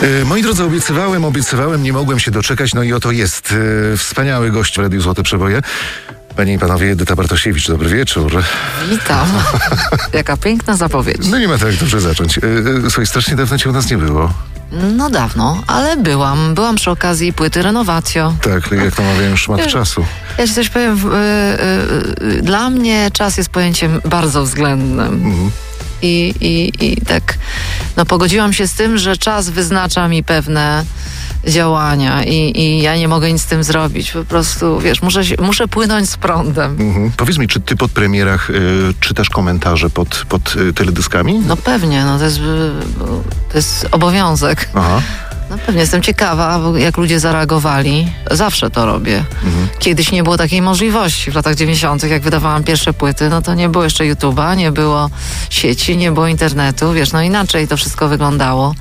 Moi drodzy, obiecywałem, nie mogłem się doczekać, no i oto jest wspaniały gość w Radiu Złote Przeboje. Panie i panowie, Edyta Bartosiewicz, dobry wieczór. Witam. Jaka piękna zapowiedź. No nie ma tak dobrze zacząć. Słuchaj, strasznie dawno cię u nas nie było. No dawno, ale byłam przy okazji płyty Renovatio. Tak, jak to mawiają, szmat czasu. Ja ci coś powiem, dla mnie czas jest pojęciem bardzo względnym. I tak, no pogodziłam się z tym, że czas wyznacza mi pewne działania i ja nie mogę nic z tym zrobić. Po prostu, wiesz, muszę płynąć z prądem. Powiedz mi, czy ty po premierach czytasz komentarze pod teledyskami? No pewnie, no to jest obowiązek. Aha. No pewnie, jestem ciekawa, jak ludzie zareagowali. Zawsze to robię. Kiedyś nie było takiej możliwości. W latach 90., jak wydawałam pierwsze płyty, no to nie było jeszcze YouTube'a, nie było sieci, nie było internetu. Wiesz, no inaczej to wszystko wyglądało.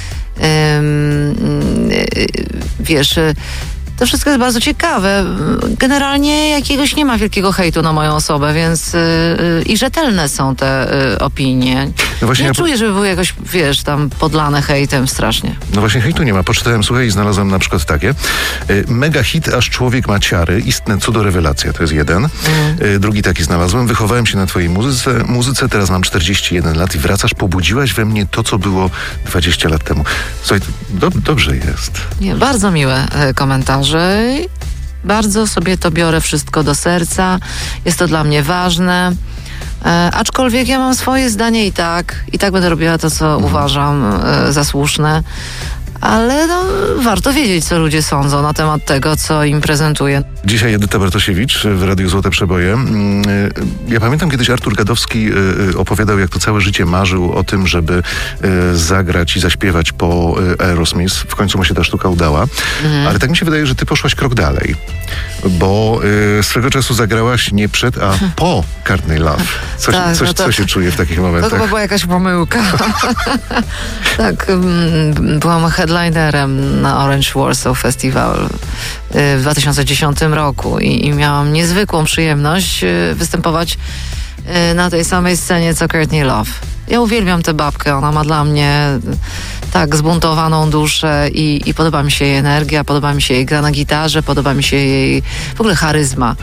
Wiesz, to wszystko jest bardzo ciekawe. Generalnie jakiegoś nie ma wielkiego hejtu na moją osobę, więc i rzetelne są te opinie. No właśnie nie czuję, żeby były jakoś, wiesz, tam podlane hejtem strasznie. No właśnie hejtu nie ma. Poczytałem, słuchaj, i znalazłem na przykład takie. Mega hit, aż człowiek ma ciary. Istne cudo, rewelacja. To jest jeden. Drugi taki znalazłem. Wychowałem się na twojej muzyce. Teraz mam 41 lat i wracasz. Pobudziłaś we mnie to, co było 20 lat temu. Słuchaj, dobrze jest. Nie, bardzo miłe komentarze. Bardzo sobie to biorę wszystko do serca. Jest to dla mnie ważne. Aczkolwiek ja mam swoje zdanie i tak będę robiła to, co uważam za słuszne. Ale no, warto wiedzieć, co ludzie sądzą na temat tego, co im prezentuję. Dzisiaj Edyta Bartosiewicz w Radiu Złote Przeboje. Ja pamiętam, kiedyś Artur Gadowski opowiadał, jak to całe życie marzył o tym, żeby zagrać i zaśpiewać po Aerosmith. W końcu mu się ta sztuka udała. Ale tak mi się wydaje, że ty poszłaś krok dalej. Bo swego czasu zagrałaś nie przed, a po Courtney Love. Co się czuje w takich momentach? To chyba była jakaś pomyłka. Tak, byłam headlinerem na Orange Warsaw Festival w 2010 roku i miałam niezwykłą przyjemność występować na tej samej scenie co Courtney Love. Ja uwielbiam tę babkę, ona ma dla mnie tak zbuntowaną duszę i podoba mi się jej energia, podoba mi się jej gra na gitarze, podoba mi się jej w ogóle charyzma.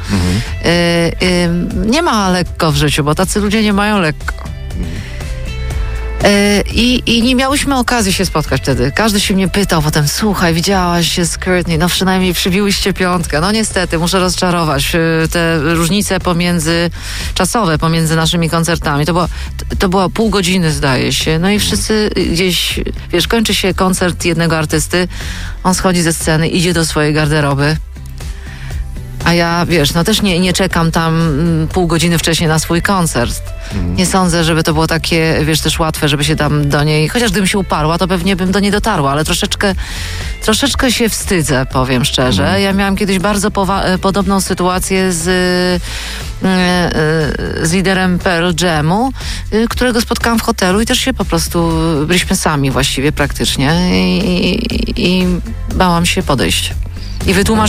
Nie ma lekko w życiu, bo tacy ludzie nie mają lekko. I nie miałyśmy okazji się spotkać wtedy. Każdy się mnie pytał potem, słuchaj, widziałaś się z Courtney, no przynajmniej przybiłyście piątkę. No niestety, muszę rozczarować. Te różnice czasowe pomiędzy naszymi koncertami, to była pół godziny, zdaje się. No i wszyscy gdzieś, wiesz, kończy się koncert jednego artysty, on schodzi ze sceny, idzie do swojej garderoby. A ja, wiesz, no też nie czekam tam pół godziny wcześniej na swój koncert. Nie sądzę, żeby to było takie, wiesz, też łatwe, żeby się tam do niej... Chociaż gdybym się uparła, to pewnie bym do niej dotarła, ale troszeczkę się wstydzę, powiem szczerze. Ja miałam kiedyś bardzo podobną sytuację z liderem Pearl Jamu, którego spotkałam w hotelu i też się po prostu... Byliśmy sami właściwie praktycznie i bałam się podejść. I wytłumaczyć